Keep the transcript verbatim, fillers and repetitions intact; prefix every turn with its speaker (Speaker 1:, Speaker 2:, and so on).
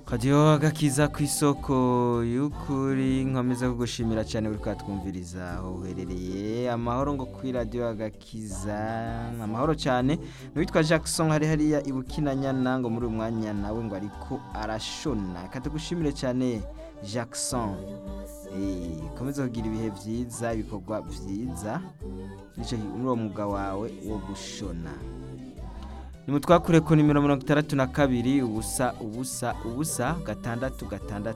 Speaker 1: Kadiyo agakiza ku isoko y'ukuri nkomeza kugushimira cyane buri kwatwumviriza aho uherereye amahoro ngo kuri radio agakiza amahoro cyane n'uwitwa Jackson hari hariya ibukinanyana ngo muri umwanya nawe ngo ariko arashona katugushimire cyane Jackson eh komeza kugira ibihe byiza ibikorwa byiza nico muri uwo mwuga wawe wo gushona nimutwakure ku nimero mirongo itandatu na kabiri ubusa ubusa ubusa gatandatu gatandatu